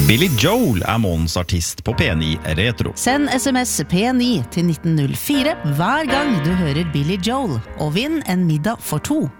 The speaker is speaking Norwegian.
Billy Joel månedens artist på P9 Retro. Send SMS P9 til 1904 hver gang du hører Billy Joel, og vinn en middag for 2.